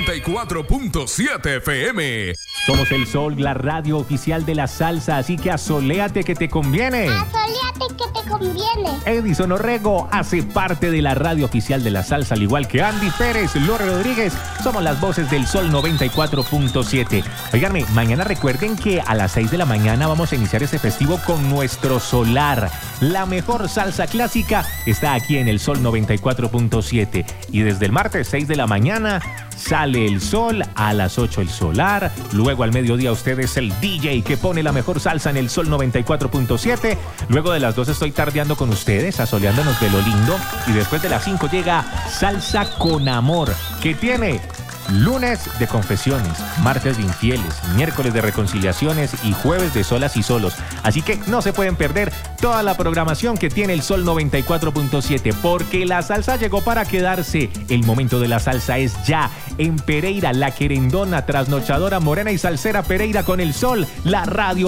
94.7 FM. Somos El Sol, la radio oficial de la salsa, así que asoléate que te conviene. Asoléate que te conviene. Edison Orrego hace parte de la radio oficial de la salsa, al igual que Andy Pérez, Lore Rodríguez. Somos las voces del Sol 94.7. Oiganme, mañana recuerden que a las 6 de la mañana vamos a iniciar este festivo con nuestro solar. La mejor salsa clásica está aquí en el Sol 94.7. Y desde el martes 6 de la mañana sale el sol, a las 8 el solar, luego al mediodía usted es el DJ que pone la mejor salsa en el Sol 94.7, luego de las 2 estoy tardeando con ustedes, asoleándonos de lo lindo, y después de las 5 llega Salsa con Amor, que tiene lunes de confesiones, martes de infieles, miércoles de reconciliaciones y jueves de solas y solos. Así que no se pueden perder toda la programación que tiene el Sol 94.7, porque la salsa llegó para quedarse. El momento de la salsa es ya. En Pereira, la querendona, trasnochadora, morena y salsera Pereira con el Sol, la radio